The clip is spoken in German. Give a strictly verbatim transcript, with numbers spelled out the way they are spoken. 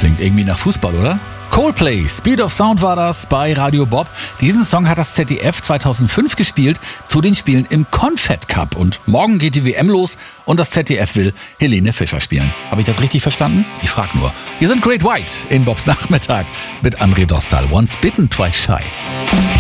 Klingt irgendwie nach Fußball, oder? Coldplay, Speed of Sound war das bei Radio Bob. Diesen Song hat das Z D F zweitausendfünf gespielt zu den Spielen im Confed Cup. Und morgen geht die W M los und das Z D F will Helene Fischer spielen. Habe ich das richtig verstanden? Ich frage nur. Wir sind Great White in Bobs Nachmittag mit André Dostal. Once bitten, twice shy.